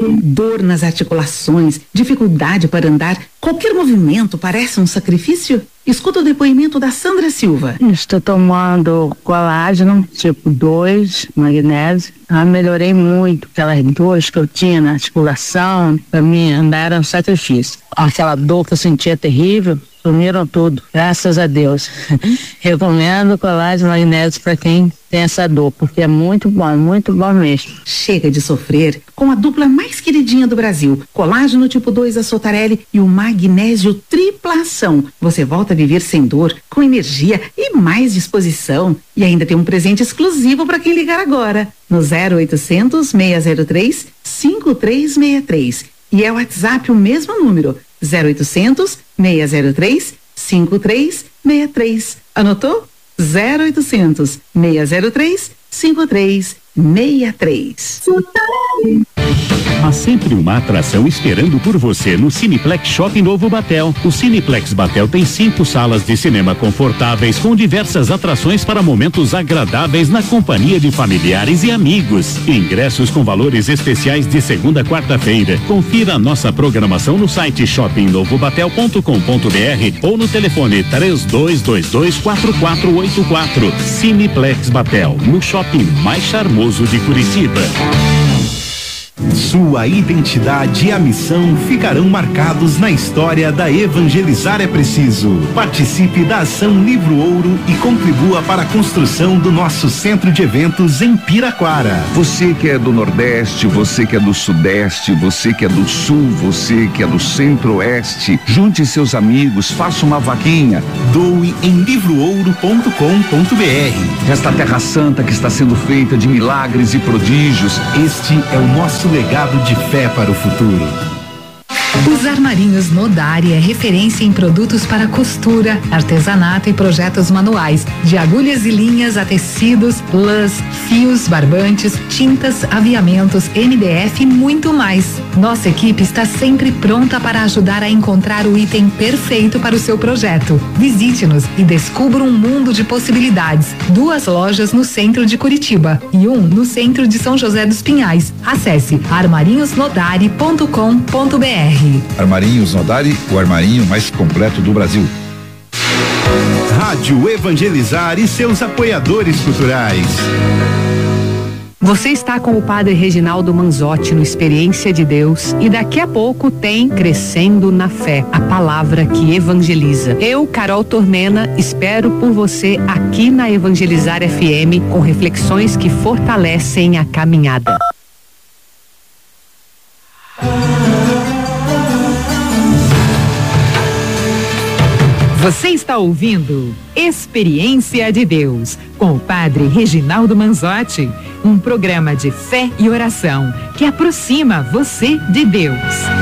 Dor nas articulações, dificuldade para andar, qualquer movimento parece um sacrifício? Escuta o depoimento da Sandra Silva. Estou tomando colágeno, tipo 2, magnésio. Melhorei muito aquelas dores que eu tinha na articulação. Para mim, andar era um sacrifício. Aquela dor que eu sentia terrível, sumiram tudo, graças a Deus. Recomendo colágeno magnésio para quem tem essa dor, porque é muito bom mesmo. Chega de sofrer com a dupla mais queridinha do Brasil, colágeno tipo 2 da Sotarelli e o magnésio triplação. Você volta a viver sem dor, com energia e mais disposição. E ainda tem um presente exclusivo para quem ligar agora, no 0800 603 5363. E é o WhatsApp o mesmo número, 0800 603 5363. Anotou? 0800 603 5363. Há sempre uma atração esperando por você no Cineplex Shopping Novo Batel. O Cineplex Batel tem 5 salas de cinema confortáveis com diversas atrações para momentos agradáveis na companhia de familiares e amigos. Ingressos com valores especiais de segunda a quarta-feira. Confira a nossa programação no site shoppingnovobatel.com.br ou no telefone 32224484. Cineplex Batel, no shopping mais charmoso de Curitiba. Sua identidade e a missão ficarão marcados na história da Evangelizar é Preciso. Participe da ação Livro Ouro e contribua para a construção do nosso centro de eventos em Piraquara. Você que é do Nordeste, você que é do Sudeste, você que é do Sul, você que é do Centro-Oeste, junte seus amigos, faça uma vaquinha. Doe em livroouro.com.br. Esta Terra Santa que está sendo feita de milagres e prodígios. Este é o nosso legado de fé para o futuro. Os Armarinhos Nodari é referência em produtos para costura, artesanato e projetos manuais, de agulhas e linhas a tecidos, lãs, fios, barbantes, tintas, aviamentos, MDF e muito mais. Nossa equipe está sempre pronta para ajudar a encontrar o item perfeito para o seu projeto. Visite-nos e descubra um mundo de possibilidades. 2 lojas no centro de Curitiba e 1 no centro de São José dos Pinhais. Acesse armarinhosnodari.com.br. Armarinhos Nodari, o armarinho mais completo do Brasil. Rádio Evangelizar e seus apoiadores culturais. Você está com o Padre Reginaldo Manzotti no Experiência de Deus e daqui a pouco tem Crescendo na Fé, a palavra que evangeliza. Eu, Carol Tornena, espero por você aqui na Evangelizar FM com reflexões que fortalecem a caminhada. Você está ouvindo Experiência de Deus, com o Padre Reginaldo Manzotti, um programa de fé e oração que aproxima você de Deus.